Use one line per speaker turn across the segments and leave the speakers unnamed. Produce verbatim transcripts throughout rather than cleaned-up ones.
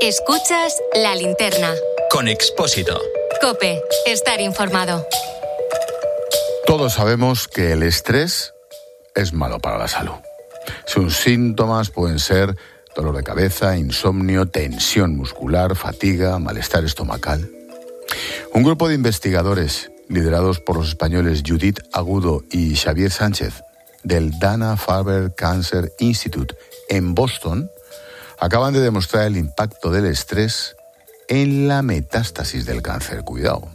Escuchas La Linterna.
Con Expósito.
COPE. Estar informado.
Todos sabemos que el estrés es malo para la salud. Sus síntomas pueden ser dolor de cabeza, insomnio, tensión muscular, fatiga, malestar estomacal. Un grupo de investigadores liderados por los españoles Judith Agudo y Xavier Sánchez del Dana-Farber Cancer Institute en Boston acaban de demostrar el impacto del estrés en la metástasis del cáncer. Cuidado.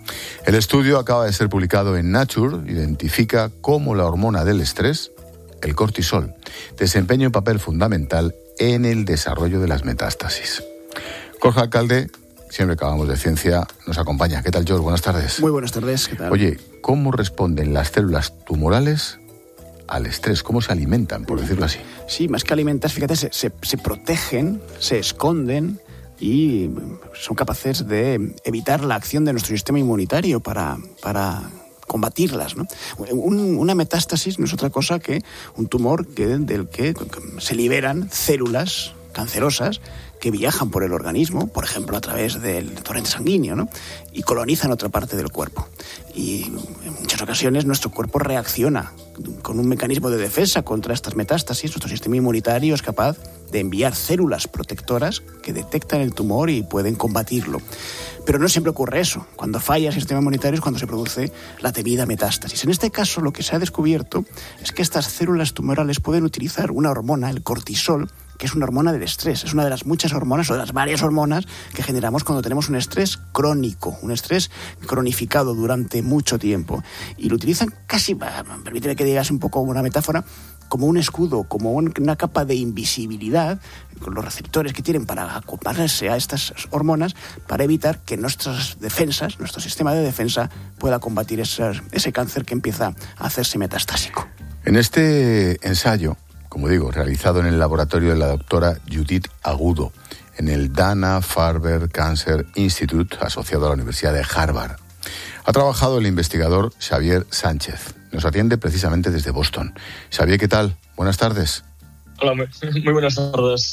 El estudio acaba de ser publicado en Nature, identifica cómo la hormona del estrés, el cortisol, desempeña un papel fundamental en el desarrollo de las metástasis. Jorge Alcalde, siempre que hablamos de ciencia, nos acompaña. ¿Qué tal, George? Buenas tardes.
Muy buenas tardes, ¿qué tal?
Oye, ¿cómo responden las células tumorales al estrés? ¿Cómo se alimentan, por decirlo así?
Sí, más que alimentas, fíjate, se, se, se protegen, se esconden y son capaces de evitar la acción de nuestro sistema inmunitario para, para combatirlas, ¿no? Un, una metástasis no es otra cosa que un tumor que, del que se liberan células cancerosas que viajan por el organismo, por ejemplo, a través del torrente sanguíneo, ¿no? Y colonizan otra parte del cuerpo. Y en muchas ocasiones nuestro cuerpo reacciona con un mecanismo de defensa contra estas metástasis. Nuestro sistema inmunitario es capaz de enviar células protectoras que detectan el tumor y pueden combatirlo. Pero no siempre ocurre eso. Cuando falla el sistema inmunitario es cuando se produce la temida metástasis. En este caso, lo que se ha descubierto es que estas células tumorales pueden utilizar una hormona, el cortisol, que es una hormona del estrés. Es una de las muchas hormonas o de las varias hormonas que generamos cuando tenemos un estrés crónico, un estrés cronificado durante mucho tiempo. Y lo utilizan casi, permíteme que digas un poco una metáfora, como un escudo, como una capa de invisibilidad, con los receptores que tienen para acoplarse a estas hormonas, para evitar que nuestras defensas, nuestro sistema de defensa, pueda combatir ese, ese cáncer que empieza a hacerse metastásico.
En este ensayo, como digo, realizado en el laboratorio de la doctora Judith Agudo, en el Dana-Farber Cancer Institute, asociado a la Universidad de Harvard, ha trabajado el investigador Xavier Sánchez. Nos atiende precisamente desde Boston. Xavier, ¿qué tal? Buenas tardes.
Hola, muy buenas tardes.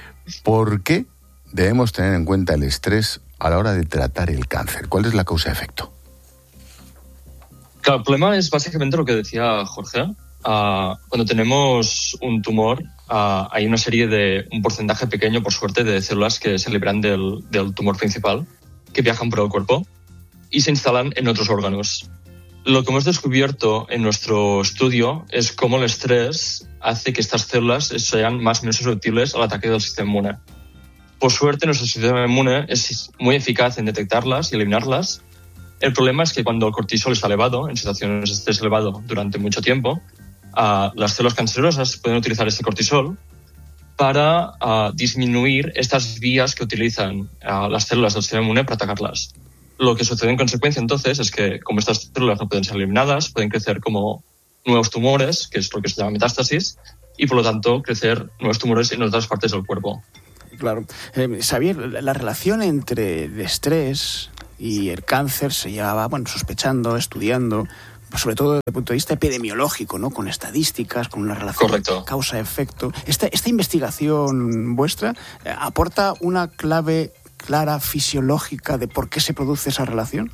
¿Por qué debemos tener en cuenta el estrés a la hora de tratar el cáncer? ¿Cuál es la causa-efecto?
Claro, el problema es básicamente lo que decía Jorge. Uh, cuando tenemos un tumor, uh, hay una serie de, un porcentaje pequeño, por suerte, de células que se liberan del, del tumor principal, que viajan por el cuerpo y se instalan en otros órganos. Lo que hemos descubierto en nuestro estudio es cómo el estrés hace que estas células sean más o menos susceptibles al ataque del sistema inmune. Por suerte, nuestro sistema inmune es muy eficaz en detectarlas y eliminarlas. El problema es que cuando el cortisol está elevado, en situaciones de estrés elevado durante mucho tiempo, Uh, las células cancerosas pueden utilizar este cortisol para uh, disminuir estas vías que utilizan uh, las células del sistema inmune para atacarlas. Lo que sucede en consecuencia entonces es que, como estas células no pueden ser eliminadas, pueden crecer como nuevos tumores, que es lo que se llama metástasis, y por lo tanto crecer nuevos tumores en otras partes del cuerpo.
Claro. Eh, Xavier, la relación entre el estrés y el cáncer se llevaba, bueno, sospechando, estudiando, sobre todo desde el punto de vista epidemiológico, ¿no? Con estadísticas, con una relación
Correcto.
Causa-efecto. Esta, esta investigación vuestra eh, aporta una clave clara fisiológica de por qué se produce esa relación.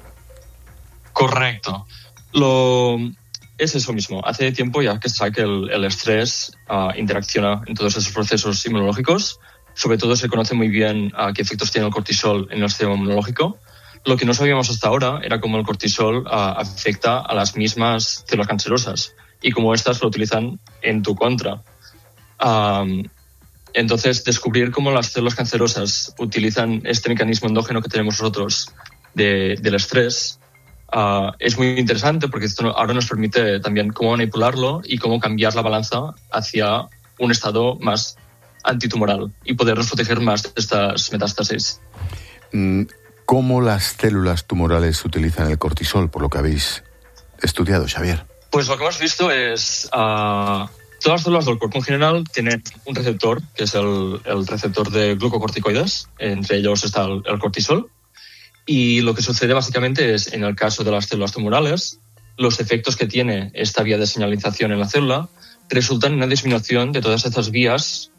Correcto. Lo, es eso mismo. Hace tiempo ya que se sabe que el, el estrés uh, interacciona en todos esos procesos inmunológicos. Sobre todo se conoce muy bien uh, qué efectos tiene el cortisol en el sistema inmunológico. Lo que no sabíamos hasta ahora era cómo el cortisol uh, afecta a las mismas células cancerosas y cómo éstas lo utilizan en tu contra. Um, entonces, descubrir cómo las células cancerosas utilizan este mecanismo endógeno que tenemos nosotros de, del estrés uh, es muy interesante porque esto ahora nos permite también cómo manipularlo y cómo cambiar la balanza hacia un estado más antitumoral y podernos proteger más de estas metástasis.
Mm. ¿Cómo las células tumorales utilizan el cortisol, por lo que habéis estudiado, Xavier?
Pues lo que hemos visto es uh, todas las células del cuerpo en general tienen un receptor, que es el, el receptor de glucocorticoides, entre ellos está el, el cortisol, y lo que sucede básicamente es, en el caso de las células tumorales, los efectos que tiene esta vía de señalización en la célula resultan en una disminución de todas estas vías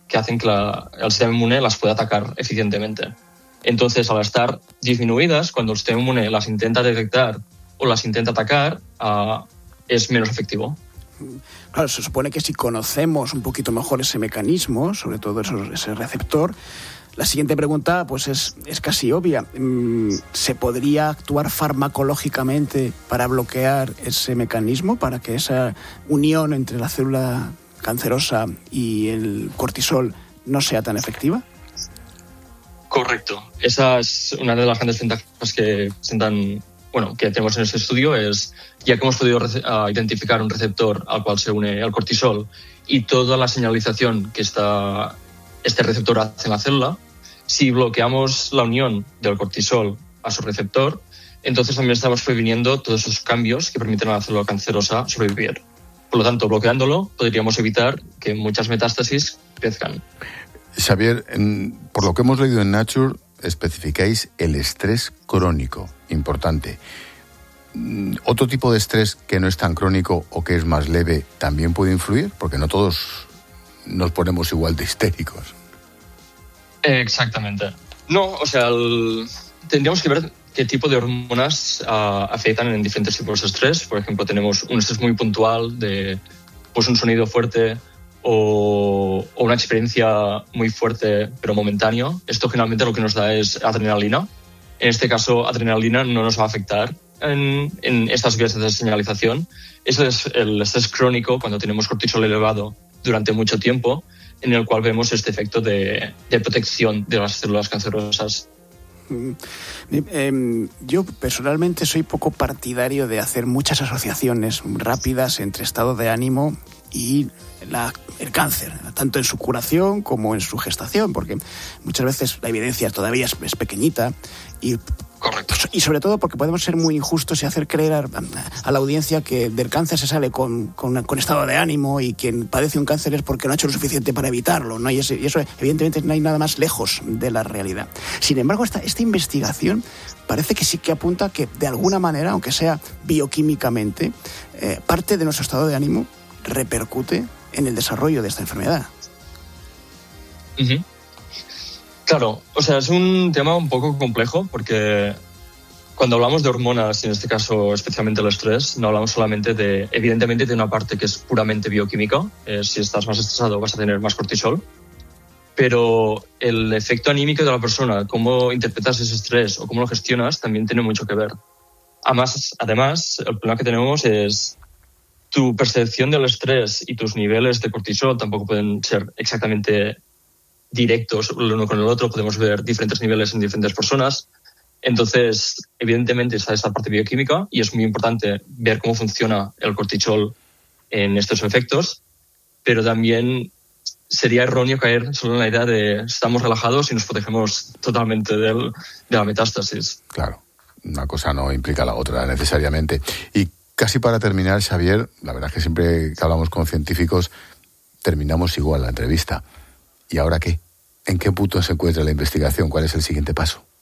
que hacen que la, el sistema inmune las pueda atacar eficientemente. Entonces, al estar disminuidas, cuando el sistema inmune las intenta detectar o las intenta atacar, uh, es menos efectivo.
Claro, se supone que si conocemos un poquito mejor ese mecanismo, sobre todo ese receptor, la siguiente pregunta pues es, es casi obvia. ¿Se podría actuar farmacológicamente para bloquear ese mecanismo, para que esa unión entre la célula cancerosa y el cortisol no sea tan efectiva?
Correcto. Esa es una de las grandes ventajas que presentan, bueno, que tenemos en este estudio, es ya que hemos podido uh, identificar un receptor al cual se une el cortisol y toda la señalización que está, este receptor hace en la célula, si bloqueamos la unión del cortisol a su receptor, entonces también estamos previniendo todos esos cambios que permiten a la célula cancerosa sobrevivir. Por lo tanto, bloqueándolo, podríamos evitar que muchas metástasis crezcan.
Xavier, en, por lo que hemos leído en Nature, especificáis el estrés crónico, importante. ¿Otro tipo de estrés que no es tan crónico o que es más leve también puede influir? Porque no todos nos ponemos igual de histéricos.
Exactamente. No, o sea, el, tendríamos que ver qué tipo de hormonas uh, afectan en diferentes tipos de estrés. Por ejemplo, tenemos un estrés muy puntual de pues, un sonido fuerte o, o una experiencia muy fuerte pero momentáneo. Esto generalmente lo que nos da es adrenalina. En este caso, adrenalina no nos va a afectar en, en estas vías de señalización. Eso es el estrés crónico, cuando tenemos cortisol elevado durante mucho tiempo, en el cual vemos este efecto de, de protección de las células cancerosas.
Eh, yo personalmente soy poco partidario de hacer muchas asociaciones rápidas entre estado de ánimo y la, el cáncer, tanto en su curación como en su gestación, porque muchas veces la evidencia todavía es, es pequeñita y
Correcto.
Y sobre todo porque podemos ser muy injustos y hacer creer a, a la audiencia que del cáncer se sale con, con, con estado de ánimo y quien padece un cáncer es porque no ha hecho lo suficiente para evitarlo, ¿no? Y, ese, y eso evidentemente no hay nada más lejos de la realidad. Sin embargo, esta, esta investigación parece que sí que apunta que de alguna manera, aunque sea bioquímicamente, eh, parte de nuestro estado de ánimo repercute en el desarrollo de esta enfermedad.
Uh-huh. Claro, o sea, es un tema un poco complejo porque cuando hablamos de hormonas, y en este caso especialmente el estrés, no hablamos solamente de, evidentemente, de una parte que es puramente bioquímica. Eh, si estás más estresado vas a tener más cortisol, pero el efecto anímico de la persona, cómo interpretas ese estrés o cómo lo gestionas, también tiene mucho que ver. Además, además el problema que tenemos es tu percepción del estrés y tus niveles de cortisol tampoco pueden ser exactamente directos el uno con el otro, podemos ver diferentes niveles en diferentes personas. Entonces, evidentemente está esta parte bioquímica y es muy importante ver cómo funciona el cortisol en estos efectos, pero también sería erróneo caer solo en la idea de estamos relajados y nos protegemos totalmente del, de la metástasis.
Claro, una cosa no implica la otra necesariamente. Y casi para terminar, Xavier, la verdad es que siempre que hablamos con científicos terminamos igual la entrevista. ¿Y ahora qué? ¿En qué punto se encuentra la investigación? ¿Cuál es el siguiente paso?